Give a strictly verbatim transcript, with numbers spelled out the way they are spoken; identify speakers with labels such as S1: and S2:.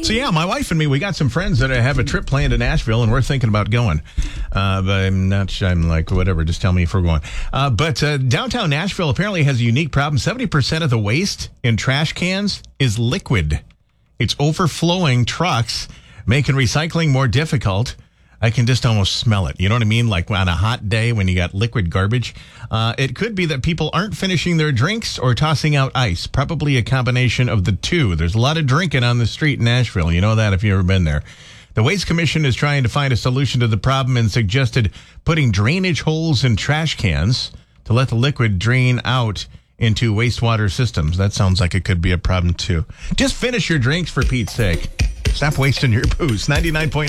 S1: So, yeah, my wife and me, we got some friends that have a trip planned to Nashville, and we're thinking about going. Uh, but I'm not sure. I'm like, whatever, just tell me if we're going. Uh, but uh, downtown Nashville apparently has a unique problem. seventy percent of the waste in trash cans is liquid. It's overflowing trucks, making recycling more difficult. I can just almost smell it. You know what I mean? Like on a hot day when you got liquid garbage. Uh, it could be that people aren't finishing their drinks or tossing out ice. Probably a combination of the two. There's a lot of drinking on the street in Nashville. You know that if you've ever been there. The Waste Commission is trying to find a solution to the problem and suggested putting drainage holes in trash cans to let the liquid drain out into wastewater systems. That sounds like it could be a problem too. Just finish your drinks for Pete's sake. Stop wasting your booze. ninety-nine point